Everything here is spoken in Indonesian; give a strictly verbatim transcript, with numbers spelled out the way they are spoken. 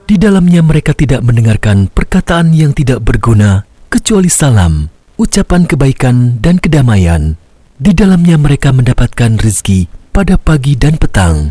Di dalamnya mereka tidak mendengarkan perkataan yang tidak berguna, kecuali salam, ucapan kebaikan dan kedamaian. Di dalamnya mereka mendapatkan rezeki pada pagi dan petang.